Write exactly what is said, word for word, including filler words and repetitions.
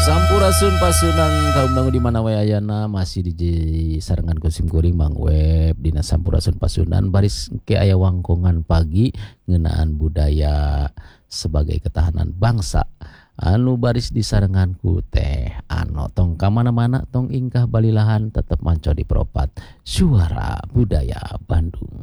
Sampurasun pasunan kaum dangu di mana wae ayana masih di sarengan kusim kuring Mang Web dina Sampurasun pasunan baris ke aya wangkongan pagi ngeunaan budaya sebagai ketahanan bangsa anu baris disarengan ku teh ano tong ka mana-mana tong ingkah balilahan tetep manco di Propat Suara Budaya Bandung.